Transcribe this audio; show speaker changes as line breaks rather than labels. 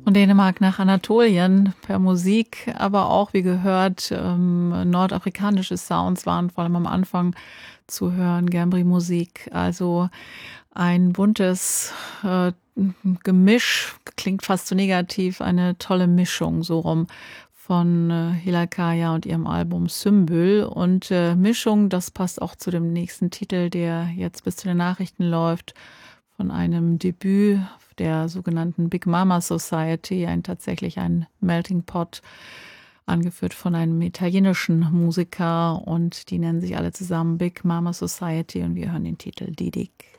Von Dänemark nach Anatolien per Musik, aber auch, wie gehört, nordafrikanische Sounds waren vor allem am Anfang zu hören, Gambri-Musik. Also ein buntes Gemisch, klingt fast so negativ, eine tolle Mischung so rum von Hilal Kaya und ihrem Album Symbol. Und Mischung, das passt auch zu dem nächsten Titel, der jetzt bis zu den Nachrichten läuft, von einem Debüt der sogenannten Big Mama Society, tatsächlich ein Melting Pot, angeführt von einem italienischen Musiker, und die nennen sich alle zusammen Big Mama Society, und wir hören den Titel Didik.